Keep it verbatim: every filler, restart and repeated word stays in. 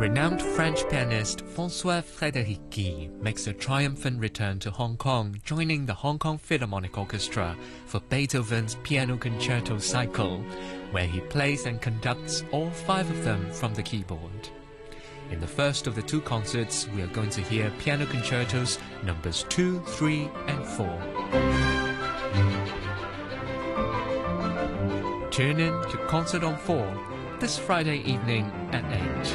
Renowned French pianist François Frédérici makes a triumphant return to Hong Kong, joining the Hong Kong Philharmonic Orchestra for Beethoven's Piano Concerto Cycle, where he plays and conducts all five of them from the keyboard. In the first of the two concerts, we are going to hear piano concertos numbers two, three, and four. Tune in to Concert on four this Friday evening at eight.